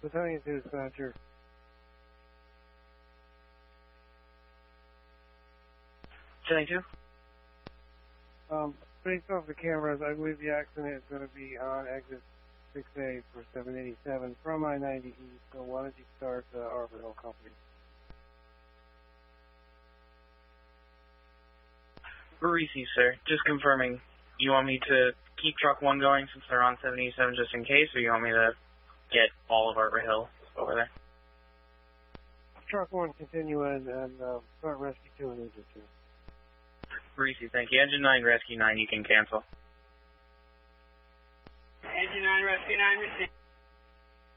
Battalion 2 dispatcher. Battalion 2? Based off the cameras, I believe the accident is going to be on exit 6A for 787 from I-90 East, so why don't you start Arbor Hill Company? Barisi, sir. Just confirming. You want me to keep truck 1 going since they're on 77 just in case, or you want me to get all of Arbor Hill over there? Truck 1 continue and start rescue 2 and engine 2. Barisi, thank you. Engine 9, rescue 9, you can cancel. Engine 9, rescue 9, receive.